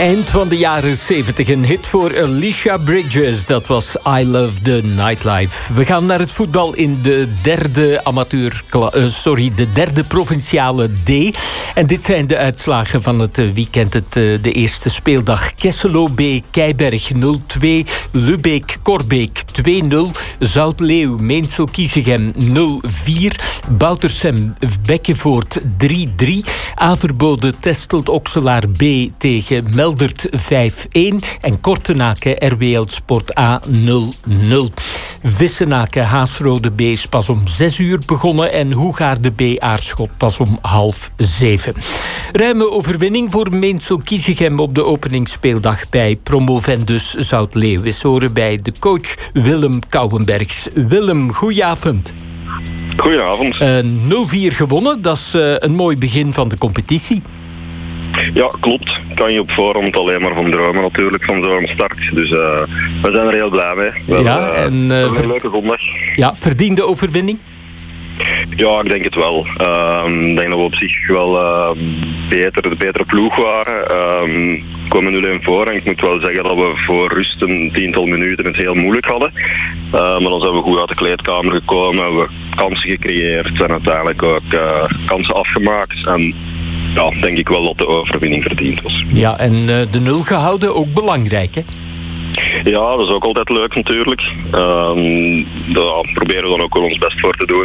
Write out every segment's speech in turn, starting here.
Eind van de jaren 70 een hit voor Alicia Bridges. Dat was I Love the Nightlife. We gaan naar het voetbal in de derde provinciale D. En dit zijn de uitslagen van het weekend. De eerste speeldag. Kesselo B, Keiberg 0-2. Lubeek-Korbeek 2-0. Zoutleeuw, Meensel-Kiezegem 0-4. Boutersem-Bekkevoort 3-3. Averbode-Testelt-Okselaar B tegen Meldert 5-1. En Kortenaken RWL Sport A 0-0. Vissenaken Haasrode B is pas om 6 uur begonnen. En Hoegaarde B Aarschot pas om 6:30. Ruime overwinning voor Meensel-Kiezegem op de openingsspeeldag bij Promovendus Zoutleeuw. We horen bij de coach Willem Kouwenbergs. Willem, goedenavond. Goedenavond. 0-4 gewonnen, dat is een mooi begin van de competitie. Ja, klopt. Kan je op voorhand alleen maar van dromen natuurlijk, van zo'n start. Dus we zijn er heel blij mee. Een leuke zondag. Ja, verdiende overwinning? Ja, ik denk het wel. Ik denk dat we op zich wel de betere ploeg waren. We kwamen 0-1 voor en ik moet wel zeggen dat we voor rust een 10-tal minuten het heel moeilijk hadden. Maar dan zijn we goed uit de kleedkamer gekomen, hebben we kansen gecreëerd en uiteindelijk ook kansen afgemaakt. En ja, denk ik wel dat de overwinning verdiend was. Ja, en de 0 gehouden, ook belangrijk, hè? Ja, dat is ook altijd leuk natuurlijk. Daar proberen we dan ook ons best voor te doen.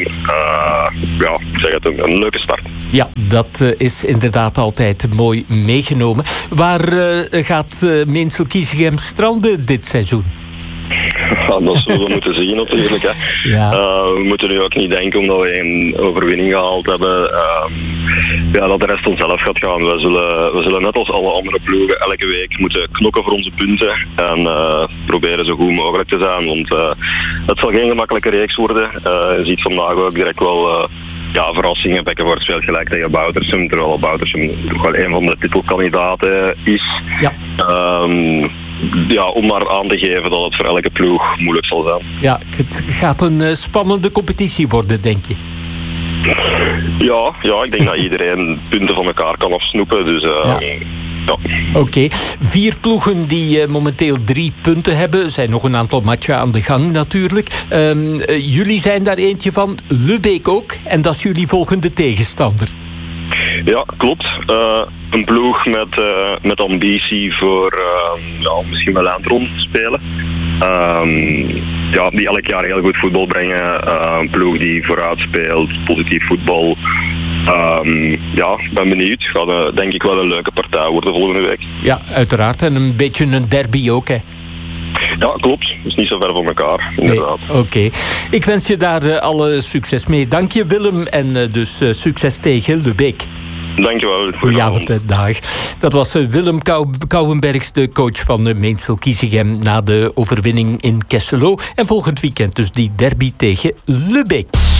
Ik zeg het, een leuke start. Ja, dat is inderdaad altijd mooi meegenomen. Waar gaat Meensel-Kiezegem stranden dit seizoen? Ja, dat zullen we moeten zien natuurlijk. Hè. Ja. We moeten nu ook niet denken omdat we een overwinning gehaald hebben dat de rest vanzelf gaat gaan. We zullen net als alle andere ploegen elke week moeten knokken voor onze punten en proberen zo goed mogelijk te zijn. Want het zal geen gemakkelijke reeks worden. Je ziet vandaag ook direct wel verrassingen. Bekkevoort speelt gelijk tegen Boutersem, terwijl Boutersem toch wel een van de titelkandidaten is. Ja. Om maar aan te geven dat het voor elke ploeg moeilijk zal zijn. Ja, het gaat een spannende competitie worden, denk je? Ja, ik denk dat iedereen punten van elkaar kan afsnoepen. Dus ja. Oké. 4 ploegen die momenteel 3 punten hebben. Er zijn nog een aantal matchen aan de gang natuurlijk. Jullie zijn daar eentje van. Lubeek ook. En dat is jullie volgende tegenstander. Ja, klopt. Een ploeg met ambitie voor misschien wel eindronde te spelen. Die elk jaar heel goed voetbal brengen. Een ploeg die vooruit speelt, positief voetbal. Ik ben benieuwd. Gaat denk ik wel een leuke partij worden volgende week. Ja, uiteraard. En een beetje een derby ook, hè? Ja, klopt. Dus niet zo ver van elkaar, inderdaad. Nee, Oké. Ik wens je daar alle succes mee. Dank je, Willem. En dus succes tegen Lubeek. Dankjewel. Goedenavond, dag. Dat was Willem Kouwenbergs, de coach van Meensel-Kiezegem na de overwinning in Kesselo. En volgend weekend dus die derby tegen Lubeek.